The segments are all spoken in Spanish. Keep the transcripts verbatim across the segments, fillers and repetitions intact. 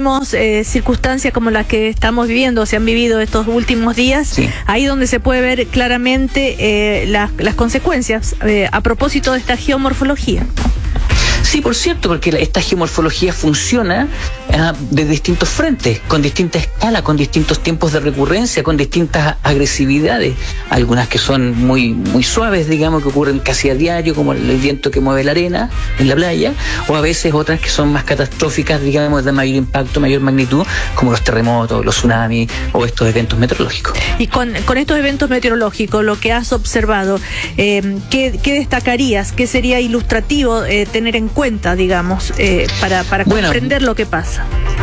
vivimos eh, circunstancias como las que estamos viviendo, se han vivido estos últimos días, sí. Ahí donde se puede ver claramente eh, las, las consecuencias eh, a propósito de esta geomorfología. Sí, por cierto, porque esta geomorfología funciona uh, de distintos frentes, con distinta escala, con distintos tiempos de recurrencia, con distintas agresividades. Algunas que son muy, muy suaves, digamos, que ocurren casi a diario, como el viento que mueve la arena en la playa, o a veces otras que son más catastróficas, digamos, de mayor impacto, mayor magnitud, como los terremotos, los tsunamis o estos eventos meteorológicos. Y con, con estos eventos meteorológicos, lo que has observado, eh, ¿qué, ¿qué destacarías? ¿Qué sería ilustrativo eh, tener en cuenta, digamos, eh, para, para bueno, comprender lo que pasa?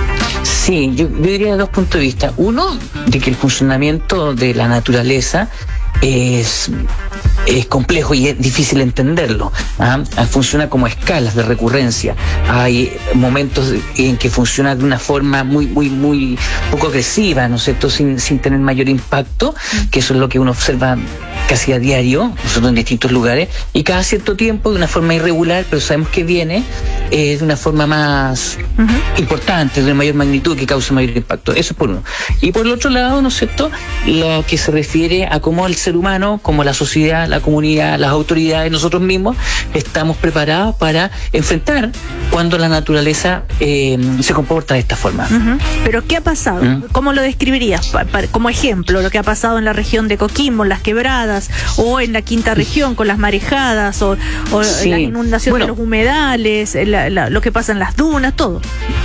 Sí, yo, yo diría de dos puntos de vista. Uno, de que el funcionamiento de la naturaleza es, es complejo y es difícil entenderlo. ¿Ah? Funciona como escalas de recurrencia. Hay momentos en que funciona de una forma muy, muy, muy poco agresiva, ¿no es cierto?, sin, sin tener mayor impacto, que eso es lo que uno observa casi a diario, nosotros en distintos lugares, y cada cierto tiempo de una forma irregular, pero sabemos que viene eh, de una forma más uh-huh. importante, de mayor magnitud, que causa mayor impacto. Eso es por uno. Y por el otro lado, ¿no es cierto?, lo que se refiere a cómo el ser humano, como la sociedad, la comunidad, las autoridades, nosotros mismos, estamos preparados para enfrentar cuando la naturaleza eh, se comporta de esta forma. Uh-huh. ¿Pero qué ha pasado? Uh-huh. ¿Cómo lo describirías? Pa- pa- como ejemplo, lo que ha pasado en la región de Coquimbo, las quebradas, o en la quinta región con las marejadas, o, o sí. la inundación bueno. de los humedales, la, la, lo que pasa en las dunas, todo.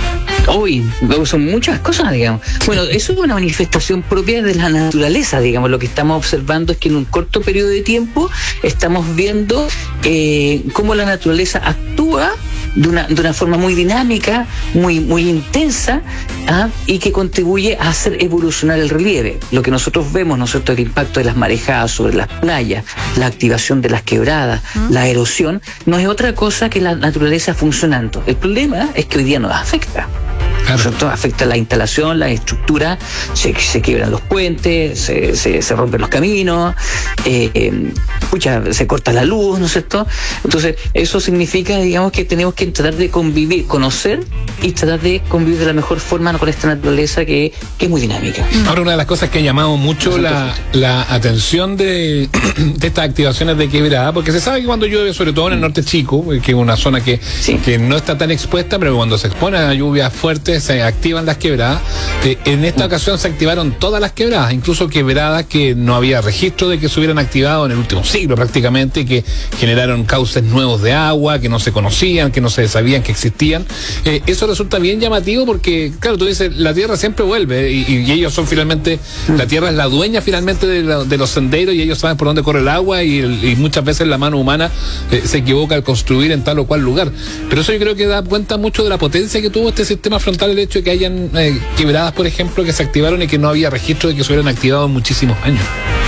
Hoy son muchas cosas, digamos. Bueno, eso es una manifestación propia de la naturaleza, digamos. Lo que estamos observando es que en un corto periodo de tiempo estamos viendo eh, cómo la naturaleza actúa de una, de una forma muy dinámica, muy, muy intensa, ¿ah? y que contribuye a hacer evolucionar el relieve. Lo que nosotros vemos, nosotros, el impacto de las marejadas sobre las playas, la activación de las quebradas, ¿Mm? la erosión, no es otra cosa que la naturaleza funcionando. El problema es que hoy día nos afecta. Claro. Afecta la instalación, la estructura, se, se quiebran los puentes, se, se, se rompen los caminos, eh, eh, pucha, se corta la luz, ¿no es cierto? Entonces, eso significa, digamos, que tenemos que tratar de convivir, conocer y tratar de convivir de la mejor forma con esta naturaleza que, que es muy dinámica. Ahora, una de las cosas que ha llamado mucho la, la atención de, de estas activaciones de quebrada, porque se sabe que cuando llueve, sobre todo en el norte chico, que es una zona que, sí. que no está tan expuesta, pero cuando se expone a lluvias fuertes, se activan las quebradas. Eh, en esta ocasión se activaron todas las quebradas, incluso quebradas que no había registro de que se hubieran activado en el último siglo prácticamente, que generaron cauces nuevos de agua, que no se conocían, que no se sabían que existían. Eh, eso resulta bien llamativo porque, claro, tú dices, la tierra siempre vuelve y, y ellos son finalmente, la tierra es la dueña finalmente de, la, de los senderos y ellos saben por dónde corre el agua y, el, y muchas veces la mano humana eh, se equivoca al construir en tal o cual lugar. Pero eso yo creo que da cuenta mucho de la potencia que tuvo este sistema frontal, el hecho de que hayan eh, quebradas, por ejemplo, que se activaron y que no había registro de que se hubieran activado en muchísimos años.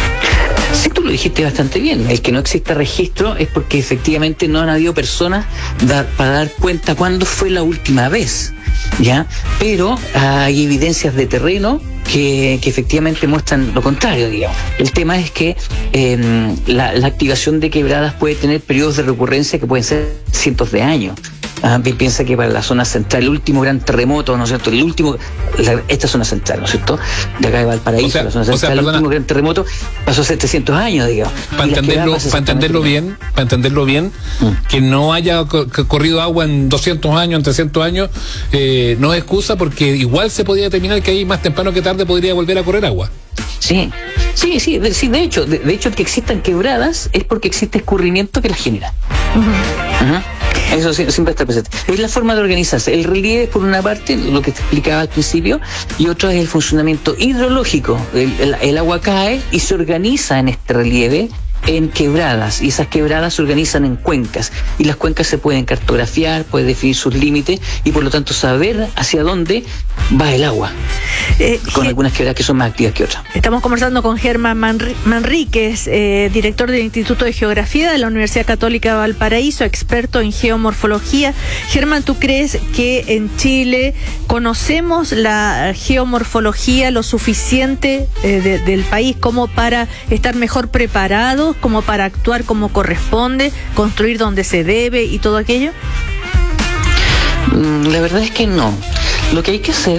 Sí, tú lo dijiste bastante bien. El que no exista registro es porque efectivamente no han habido personas da, para dar cuenta cuándo fue la última vez, ¿ya? Pero hay evidencias de terreno que, que efectivamente muestran lo contrario, digamos. El tema es que eh, la, la activación de quebradas puede tener periodos de recurrencia que pueden ser cientos de años. Ah, piensa que para la zona central, el último gran terremoto, ¿no es cierto? El último, la, esta zona central, ¿no es cierto? De acá de Valparaíso, o sea, la zona central, o sea, el último gran terremoto pasó setecientos años, digamos. Para entenderlo, para entenderlo bien, para entenderlo bien, mm. que no haya co- corrido agua en doscientos años, en trescientos años, eh, no es excusa porque igual se podía determinar que ahí más temprano que tarde podría volver a correr agua. Sí, sí, sí, de, sí, de hecho, de, de hecho, que existan quebradas es porque existe escurrimiento que las genera. Uh-huh. Uh-huh. Eso siempre está presente. Es la forma de organizarse. El relieve, por una parte, lo que te explicaba al principio, y otro es el funcionamiento hidrológico. El, el, el agua cae y se organiza en este relieve en quebradas, y esas quebradas se organizan en cuencas, y las cuencas se pueden cartografiar, pueden definir sus límites, y por lo tanto saber hacia dónde va el agua, eh, con G- algunas quebradas que son más activas que otras. Estamos conversando con Germán Manri- Manríquez, eh, director del Instituto de Geografía de la Universidad Católica de Valparaíso, experto en geomorfología. Germán, ¿tú crees que en Chile conocemos la geomorfología lo suficiente eh, de, del país como para estar mejor preparados, como para actuar como corresponde, construir donde se debe y todo aquello? La verdad es que no. Lo que hay que hacer